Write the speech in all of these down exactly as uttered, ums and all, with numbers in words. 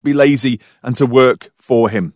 be lazy and to work for him.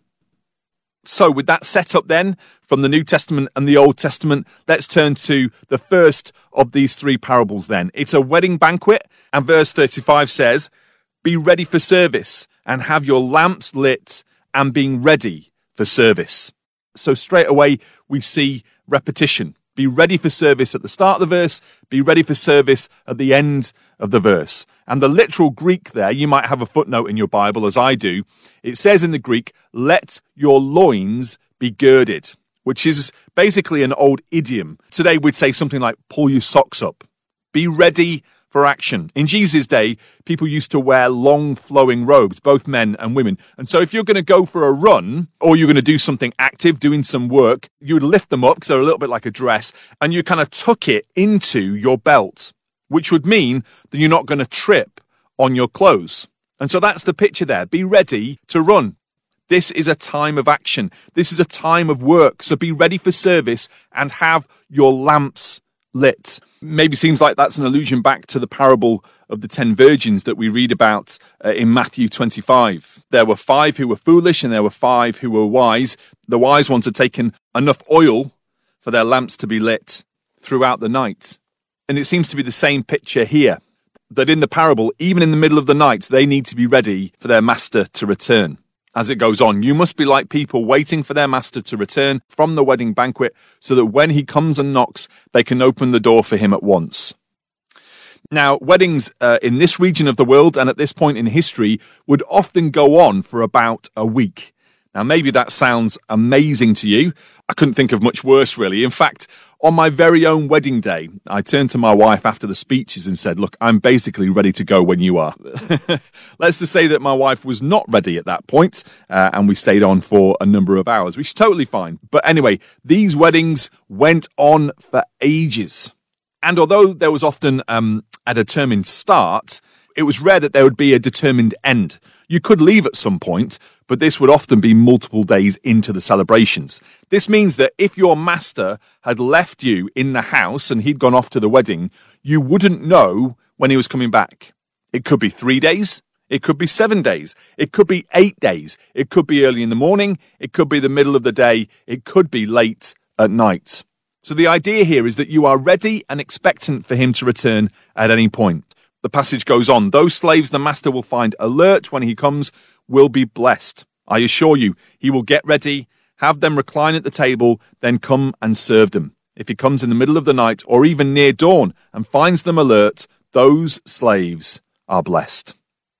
So with that set up then from the New Testament and the Old Testament, let's turn to the first of these three parables then. It's a wedding banquet, and verse thirty-five says, "Be ready for service and have your lamps lit and being ready for service." So straight away we see repetition. Be ready for service at the start of the verse, be ready for service at the end of the verse. And the literal Greek there, you might have a footnote in your Bible, as I do. It says in the Greek, "Let your loins be girded," which is basically an old idiom. Today we'd say something like, pull your socks up. Be ready for action. In Jesus' day, people used to wear long flowing robes, both men and women. And so if you're going to go for a run, or you're going to do something active, doing some work, you would lift them up, because they're a little bit like a dress, and you kind of tuck it into your belt, which would mean that you're not going to trip on your clothes. And so that's the picture there. Be ready to run. This is a time of action. This is a time of work. So be ready for service and have your lamps lit. Maybe seems like that's an allusion back to the parable of the ten virgins that we read about uh, in Matthew twenty-five. There were five who were foolish and there were five who were wise. The wise ones had taken enough oil for their lamps to be lit throughout the night. And it seems to be the same picture here, that in the parable, even in the middle of the night, they need to be ready for their master to return. As it goes on, you must be like people waiting for their master to return from the wedding banquet, so that when he comes and knocks, they can open the door for him at once. Now, weddings uh, in this region of the world and at this point in history would often go on for about a week. Now, maybe that sounds amazing to you. I couldn't think of much worse, really. In fact, on my very own wedding day, I turned to my wife after the speeches and said, look, I'm basically ready to go when you are. Let's just say that my wife was not ready at that point, uh, and we stayed on for a number of hours, which is totally fine. But anyway, these weddings went on for ages. And although there was often um, a determined start, it was rare that there would be a determined end. You could leave at some point, but this would often be multiple days into the celebrations. This means that if your master had left you in the house and he'd gone off to the wedding, you wouldn't know when he was coming back. It could be three days. It could be seven days. It could be eight days. It could be early in the morning. It could be the middle of the day. It could be late at night. So the idea here is that you are ready and expectant for him to return at any point. The passage goes on. Those slaves the master will find alert when he comes will be blessed. I assure you, he will get ready, have them recline at the table, then come and serve them. If he comes in the middle of the night or even near dawn and finds them alert, those slaves are blessed.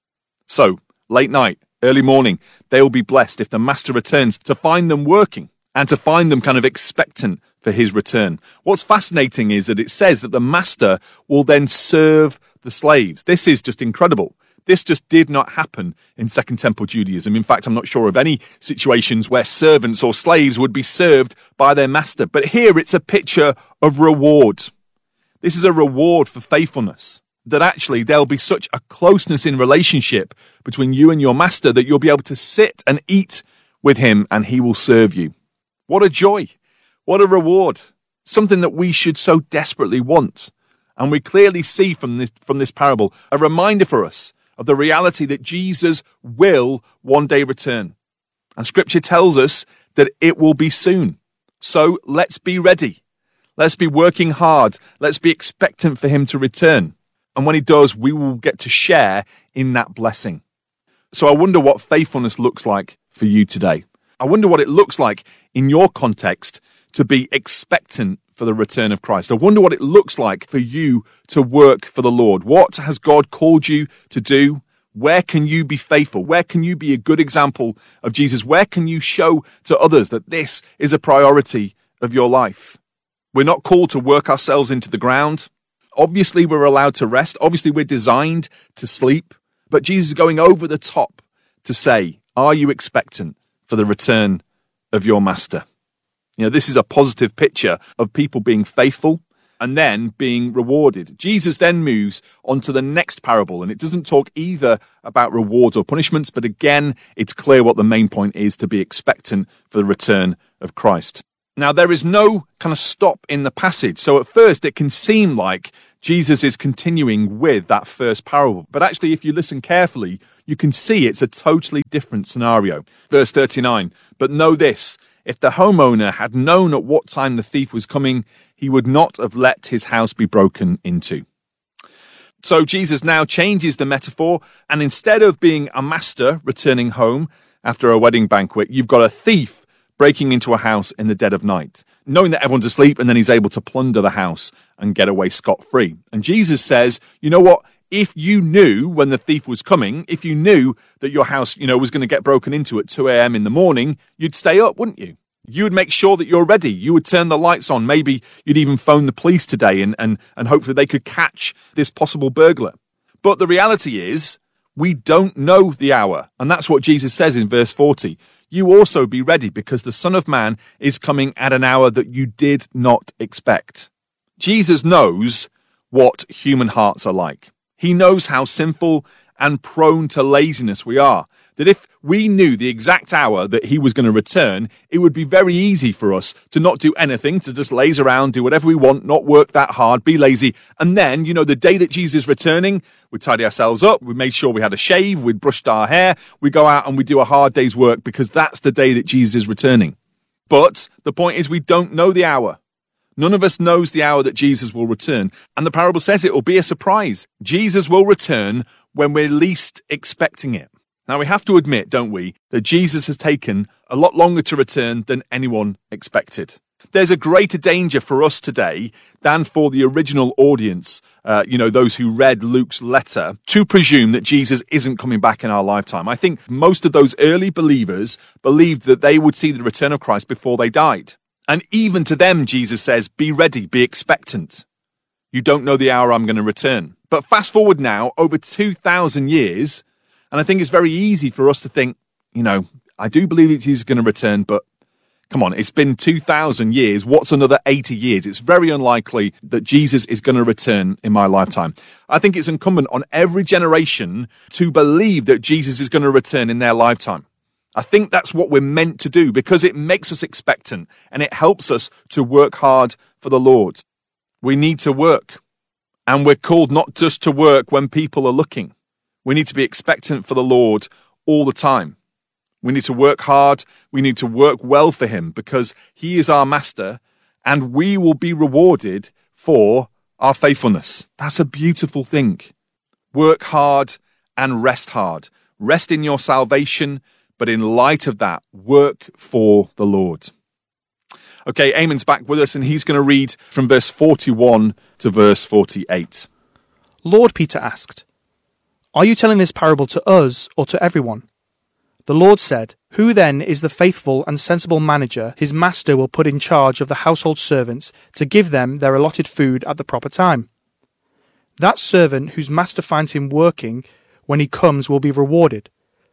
So, late night, early morning, they will be blessed if the master returns, to find them working and to find them kind of expectant for his return. What's fascinating is that it says that the master will then serve the slaves. This is just incredible. This just did not happen in Second Temple Judaism. In fact, I'm not sure of any situations where servants or slaves would be served by their master. But here it's a picture of reward. This is a reward for faithfulness. That actually there'll be such a closeness in relationship between you and your master that you'll be able to sit and eat with him and he will serve you. What a joy. What a reward. Something that we should so desperately want. And we clearly see from this, from this parable a reminder for us of the reality that Jesus will one day return. And Scripture tells us that it will be soon. So let's be ready. Let's be working hard. Let's be expectant for him to return. And when he does, we will get to share in that blessing. So I wonder what faithfulness looks like for you today. I wonder what it looks like in your context to be expectant for the return of Christ. I wonder what it looks like for you to work for the Lord. What has God called you to do? Where can you be faithful? Where can you be a good example of Jesus? Where can you show to others that this is a priority of your life? We're not called to work ourselves into the ground. Obviously, we're allowed to rest. Obviously, we're designed to sleep. But Jesus is going over the top to say, are you expectant for the return of your master? You know, this is a positive picture of people being faithful and then being rewarded. Jesus then moves on to the next parable, and it doesn't talk either about rewards or punishments, but again, it's clear what the main point is: to be expectant for the return of Christ. Now, there is no kind of stop in the passage, so at first it can seem like Jesus is continuing with that first parable. But actually, if you listen carefully, you can see it's a totally different scenario. Verse thirty-nine, but know this, if the homeowner had known at what time the thief was coming, he would not have let his house be broken into. So Jesus now changes the metaphor, and instead of being a master returning home after a wedding banquet, you've got a thief breaking into a house in the dead of night, knowing that everyone's asleep, and then he's able to plunder the house and get away scot-free. And Jesus says, you know what? If you knew when the thief was coming, if you knew that your house, you know, was going to get broken into at two a.m. in the morning, you'd stay up, wouldn't you? You would make sure that you're ready. You would turn the lights on. Maybe you'd even phone the police today and, and, and hopefully they could catch this possible burglar. But the reality is, we don't know the hour. And that's what Jesus says in verse forty. You also be ready, because the Son of Man is coming at an hour that you did not expect. Jesus knows what human hearts are like. He knows how sinful and prone to laziness we are. That if we knew the exact hour that he was going to return, it would be very easy for us to not do anything, to just laze around, do whatever we want, not work that hard, be lazy. And then, you know, the day that Jesus is returning, we'd tidy ourselves up, we made sure we had a shave, we'd brushed our hair, we go out and we do a hard day's work because that's the day that Jesus is returning. But the point is, we don't know the hour. None of us knows the hour that Jesus will return. And the parable says it will be a surprise. Jesus will return when we're least expecting it. Now, we have to admit, don't we, that Jesus has taken a lot longer to return than anyone expected. There's a greater danger for us today than for the original audience, uh, you know, those who read Luke's letter, to presume that Jesus isn't coming back in our lifetime. I think most of those early believers believed that they would see the return of Christ before they died. And even to them, Jesus says, be ready, be expectant. You don't know the hour I'm going to return. But fast forward now, over two thousand years, and I think it's very easy for us to think, you know, I do believe that Jesus is going to return, but come on, it's been two thousand years. What's another eighty years? It's very unlikely that Jesus is going to return in my lifetime. I think it's incumbent on every generation to believe that Jesus is going to return in their lifetime. I think that's what we're meant to do because it makes us expectant and it helps us to work hard for the Lord. We need to work, and we're called not just to work when people are looking. We need to be expectant for the Lord all the time. We need to work hard. We need to work well for him because he is our master and we will be rewarded for our faithfulness. That's a beautiful thing. Work hard and rest hard. Rest in your salvation, but in light of that, work for the Lord. Okay, Eamon's back with us and he's going to read from verse forty-one to verse forty-eight. Lord, Peter asked, are you telling this parable to us or to everyone? The Lord said, who then is the faithful and sensible manager his master will put in charge of the household servants to give them their allotted food at the proper time? That servant whose master finds him working when he comes will be rewarded.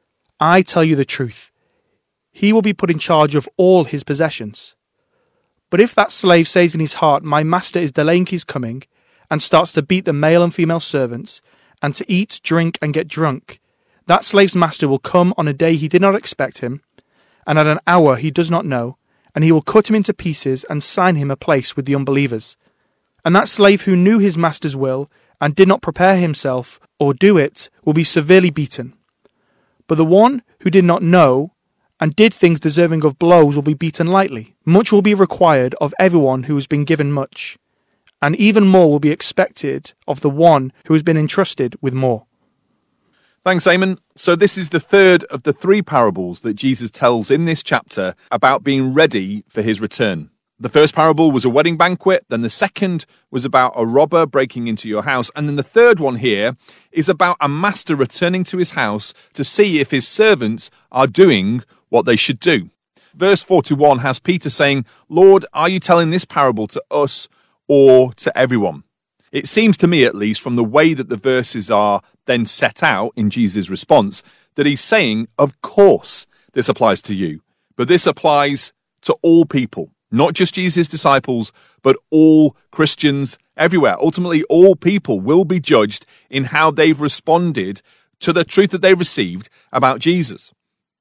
I tell you the truth. He will be put in charge of all his possessions. But if that slave says in his heart, my master is delaying his coming, and starts to beat the male and female servants, and to eat, drink, and get drunk, that slave's master will come on a day he did not expect him, and at an hour he does not know, and he will cut him into pieces and assign him a place with the unbelievers. And that slave who knew his master's will, and did not prepare himself or do it, will be severely beaten. But the one who did not know, and did things deserving of blows, will be beaten lightly. Much will be required of everyone who has been given much, and even more will be expected of the one who has been entrusted with more. Thanks, Eamon. So this is the third of the three parables that Jesus tells in this chapter about being ready for his return. The first parable was a wedding banquet, then the second was about a robber breaking into your house, and then the third one here is about a master returning to his house to see if his servants are doing what they should do. Verse forty-one has Peter saying, Lord, are you telling this parable to us or to everyone? It seems to me, at least, from the way that the verses are then set out in Jesus' response, that he's saying, of course, this applies to you, but this applies to all people, not just Jesus' disciples, but all Christians everywhere. Ultimately, all people will be judged in how they've responded to the truth that they received about Jesus.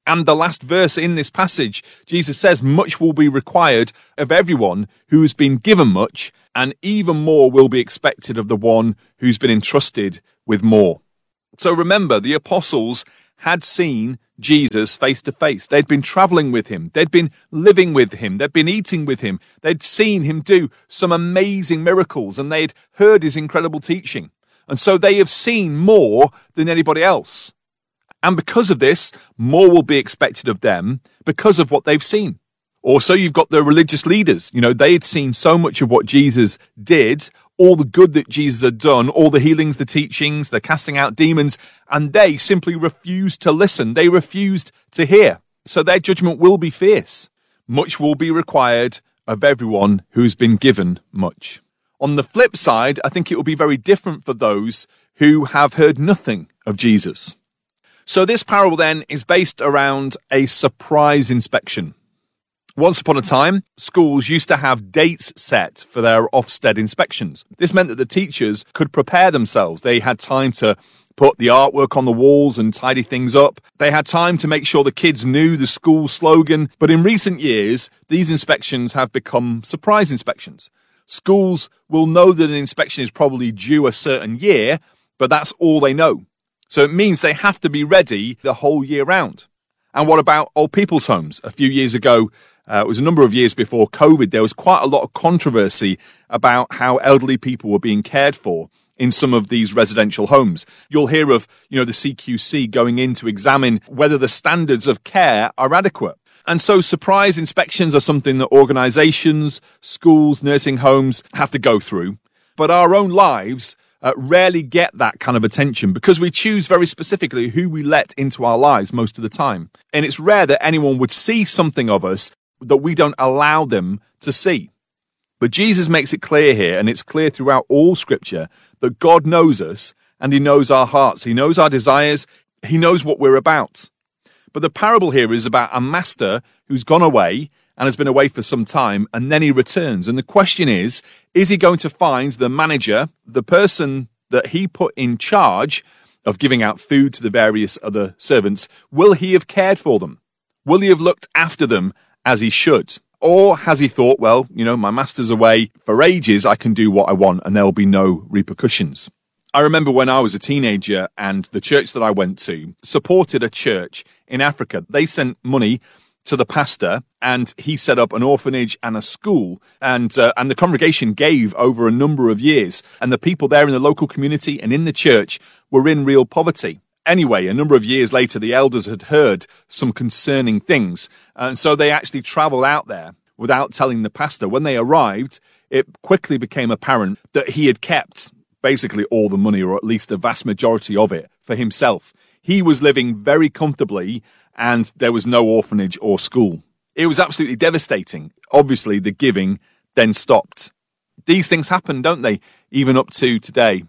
And the last verse in this passage, Jesus says, much will be required of everyone who has been given much, and even more will be expected of the one who's been entrusted with more. So remember, the apostles had seen Jesus face to face. They'd been traveling with him. They'd been living with him. They'd been eating with him. They'd seen him do some amazing miracles, and they'd heard his incredible teaching. And so they have seen more than anybody else. And because of this, more will be expected of them because of what they've seen. Also, you've got the religious leaders. You know, they had seen so much of what Jesus did, all the good that Jesus had done, all the healings, the teachings, the casting out demons, and they simply refused to listen. They refused to hear. So their judgment will be fierce. Much will be required of everyone who's been given much. On the flip side, I think it will be very different for those who have heard nothing of Jesus. So this parable then is based around a surprise inspection. Once upon a time, schools used to have dates set for their Ofsted inspections. This meant that the teachers could prepare themselves. They had time to put the artwork on the walls and tidy things up. They had time to make sure the kids knew the school slogan. But in recent years, these inspections have become surprise inspections. Schools will know that an inspection is probably due a certain year, but that's all they know. So it means they have to be ready the whole year round. And what about old people's homes? A few years ago, uh, it was a number of years before COVID, there was quite a lot of controversy about how elderly people were being cared for in some of these residential homes. You'll hear of, you know, the C Q C going in to examine whether the standards of care are adequate. And so surprise inspections are something that organisations, schools, nursing homes have to go through. But our own lives Uh, rarely get that kind of attention because we choose very specifically who we let into our lives most of the time. And it's rare that anyone would see something of us that we don't allow them to see. But Jesus makes it clear here, and it's clear throughout all Scripture, that God knows us and he knows our hearts. He knows our desires. He knows what we're about. But the parable here is about a master who's gone away and has been away for some time, and then he returns. And the question is, is he going to find the manager, the person that he put in charge of giving out food to the various other servants? Will he have cared for them? Will he have looked after them as he should? Or has he thought, well, you know, my master's away for ages, I can do what I want and there will be no repercussions? I remember when I was a teenager and the church that I went to supported a church in Africa. They sent money to the pastor, and he set up an orphanage and a school, and uh, and the congregation gave over a number of years, and the people there in the local community and in the church were in real poverty. Anyway, a number of years later, the elders had heard some concerning things, and so they actually travelled out there without telling the pastor. When they arrived, it quickly became apparent that he had kept basically all the money, or at least the vast majority of it, for himself. He was living very comfortably, and there was no orphanage or school. It was absolutely devastating. Obviously, the giving then stopped. These things happen, don't they? Even up to today.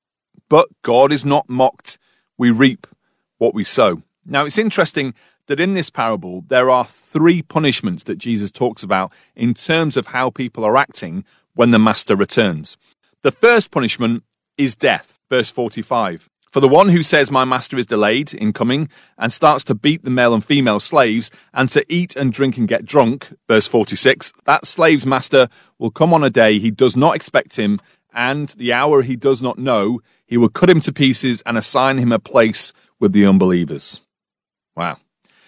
But God is not mocked. We reap what we sow. Now, it's interesting that in this parable, there are three punishments that Jesus talks about in terms of how people are acting when the master returns. The first punishment is death, verse forty-five. For the one who says, my master is delayed in coming, and starts to beat the male and female slaves, and to eat and drink and get drunk, verse forty-six, that slave's master will come on a day he does not expect him, and the hour he does not know, he will cut him to pieces and assign him a place with the unbelievers. Wow.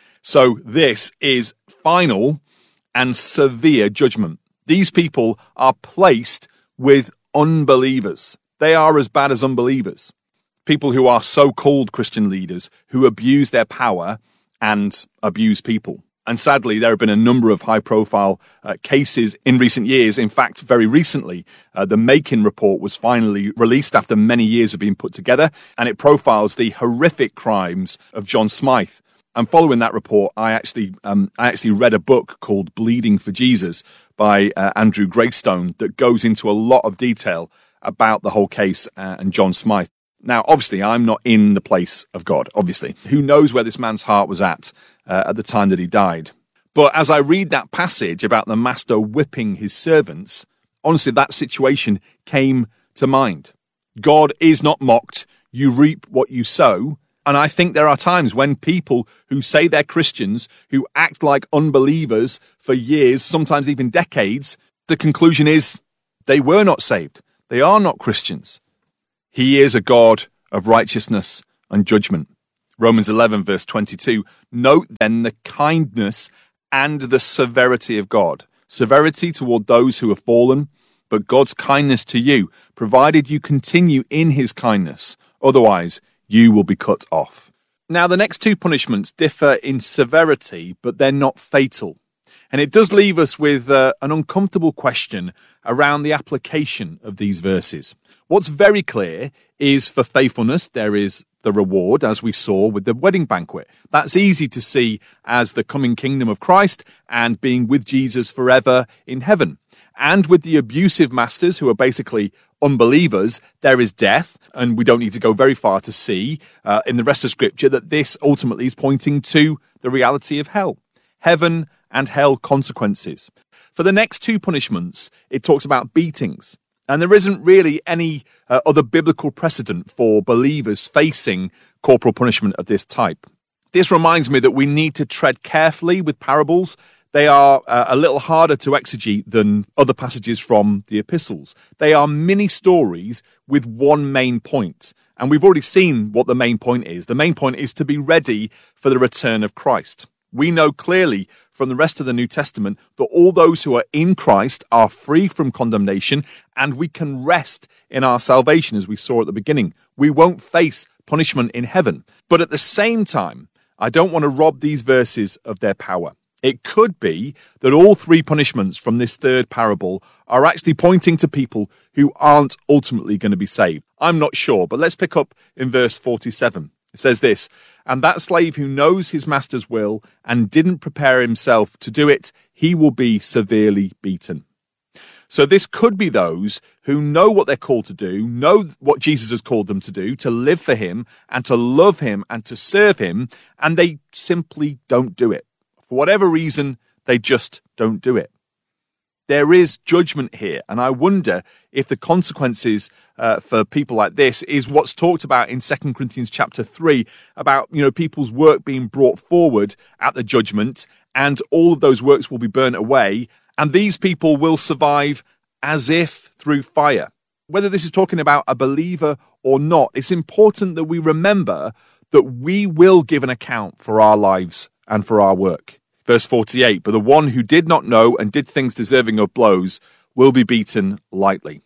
So this is final and severe judgment. These people are placed with unbelievers. They are as bad as unbelievers. People who are so-called Christian leaders who abuse their power and abuse people. And sadly, there have been a number of high-profile uh, cases in recent years. In fact, very recently, uh, the Makin report was finally released after many years of being put together, and it profiles the horrific crimes of John Smythe. And following that report, I actually um, I actually read a book called Bleeding for Jesus by uh, Andrew Greystone that goes into a lot of detail about the whole case uh, and John Smythe. Now, obviously, I'm not in the place of God, obviously. Who knows where this man's heart was at uh, at the time that he died? But as I read that passage about the master whipping his servants, honestly, that situation came to mind. God is not mocked. You reap what you sow. And I think there are times when people who say they're Christians, who act like unbelievers for years, sometimes even decades, the conclusion is they were not saved. They are not Christians. He is a God of righteousness and judgment. Romans eleven verse twenty-two, note then the kindness and the severity of God. Severity toward those who have fallen, but God's kindness to you, provided you continue in his kindness. Otherwise, you will be cut off. Now, the next two punishments differ in severity, but they're not fatal. And it does leave us with uh, an uncomfortable question around the application of these verses. What's very clear is for faithfulness, there is the reward, as we saw with the wedding banquet. That's easy to see as the coming kingdom of Christ and being with Jesus forever in heaven. And with the abusive masters, who are basically unbelievers, there is death. And we don't need to go very far to see uh, in the rest of Scripture that this ultimately is pointing to the reality of hell. Heaven and hell consequences. For the next two punishments, it talks about beatings. And there isn't really any uh, other biblical precedent for believers facing corporal punishment of this type. This reminds me that we need to tread carefully with parables. They are uh, a little harder to exegete than other passages from the epistles. They are mini stories with one main point. And we've already seen what the main point is. The main point is to be ready for the return of Christ. We know clearly from the rest of the New Testament that all those who are in Christ are free from condemnation, and we can rest in our salvation, as we saw at the beginning. We won't face punishment in heaven. But at the same time, I don't want to rob these verses of their power. It could be that all three punishments from this third parable are actually pointing to people who aren't ultimately going to be saved. I'm not sure, but let's pick up in verse forty-seven. It says this, "And that slave who knows his master's will and didn't prepare himself to do it, he will be severely beaten." So this could be those who know what they're called to do, know what Jesus has called them to do, to live for him and to love him and to serve him, and they simply don't do it. For whatever reason, they just don't do it. There is judgment here, and I wonder if the consequences uh, for people like this is what's talked about in Second Corinthians chapter three, about, you know, people's work being brought forward at the judgment, and all of those works will be burnt away, and these people will survive as if through fire. Whether this is talking about a believer or not, it's important that we remember that we will give an account for our lives and for our work. Verse forty-eight, "But the one who did not know and did things deserving of blows will be beaten lightly."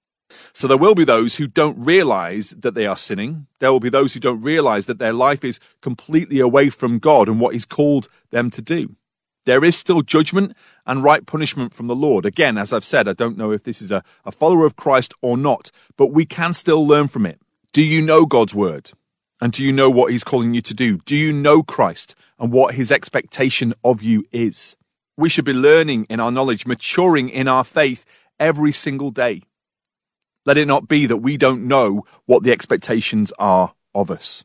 So there will be those who don't realize that they are sinning. There will be those who don't realize that their life is completely away from God and what he's called them to do. There is still judgment and right punishment from the Lord. Again, as I've said, I don't know if this is a, a follower of Christ or not, but we can still learn from it. Do you know God's word? And do you know what he's calling you to do? Do you know Christ and what his expectation of you is? We should be learning in our knowledge, maturing in our faith every single day. Let it not be that we don't know what the expectations are of us.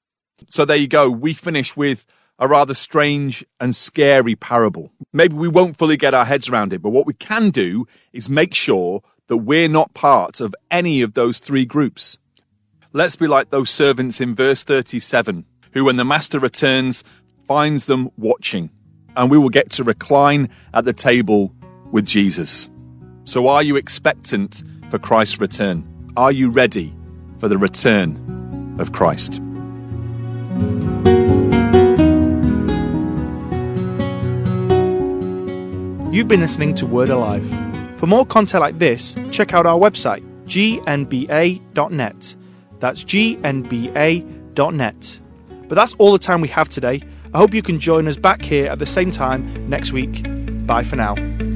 So there you go. We finish with a rather strange and scary parable. Maybe we won't fully get our heads around it, but what we can do is make sure that we're not part of any of those three groups. Let's be like those servants in verse thirty-seven, who when the master returns, finds them watching, and we will get to recline at the table with Jesus. So are you expectant for Christ's return? Are you ready for the return of Christ? You've been listening to Word Alive. For more content like this, check out our website, g n b a dot net. That's g n b a dot net. But that's all the time we have today. I hope you can join us back here at the same time next week. Bye for now.